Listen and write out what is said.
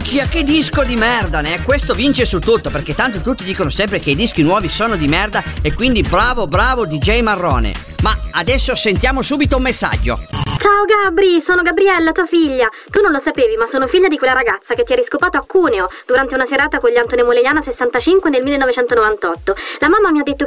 Minchia, che disco di merda, né? Questo vince su tutto, perché tanto tutti dicono sempre che i dischi nuovi sono di merda e quindi bravo DJ Marrone. Ma adesso sentiamo subito un messaggio. Ciao Gabri, sono Gabriella, tua figlia. Tu non lo sapevi, ma sono figlia di quella ragazza che ti ha riscopato a Cuneo durante una serata con gli Antonio Molegnano 65 nel 1998. La mamma mi ha detto